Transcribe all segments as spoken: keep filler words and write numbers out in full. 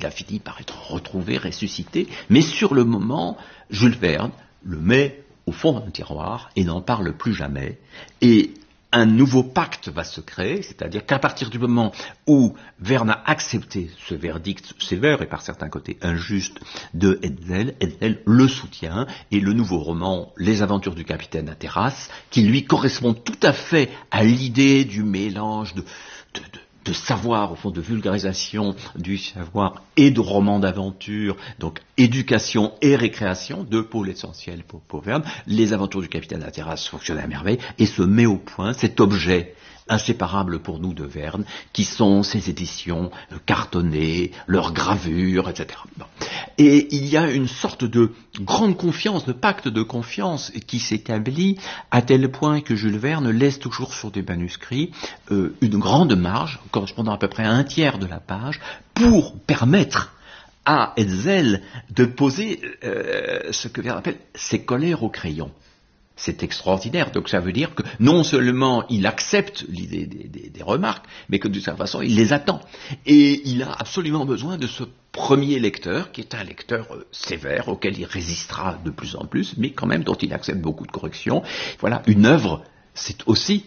il a fini par être retrouvé, ressuscité, mais sur le moment, Jules Verne le met au fond d'un tiroir et n'en parle plus jamais. Et un nouveau pacte va se créer, c'est-à-dire qu'à partir du moment où Verne a accepté ce verdict sévère et par certains côtés injuste de Hetzel, Hetzel le soutient, et le nouveau roman, Les aventures du capitaine à terrasse, qui lui correspond tout à fait à l'idée du mélange de, de, de de savoir, au fond, de vulgarisation du savoir et de roman d'aventure, donc éducation et récréation, deux pôles essentiels pour, pour Verne. Les aventures du capitaine à terrasse fonctionnent à merveille et se met au point cet objet inséparable pour nous de Verne, qui sont ces éditions cartonnées, leurs gravures, et cetera. Bon. Et il y a une sorte de grande confiance, de pacte de confiance qui s'établit à tel point que Jules Verne laisse toujours sur des manuscrits euh, une grande marge, correspondant à peu près à un tiers de la page, pour permettre à Hetzel de poser euh, ce que Verne appelle ses colères au crayon. C'est extraordinaire. Donc ça veut dire que non seulement il accepte l'idée des, des, des remarques, mais que de toute façon il les attend. Et il a absolument besoin de ce premier lecteur, qui est un lecteur euh, sévère, auquel il résistera de plus en plus, mais quand même dont il accepte beaucoup de corrections. Voilà, une œuvre, c'est aussi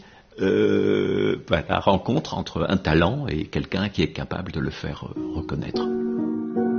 euh, la rencontre entre un talent et quelqu'un qui est capable de le faire euh, reconnaître.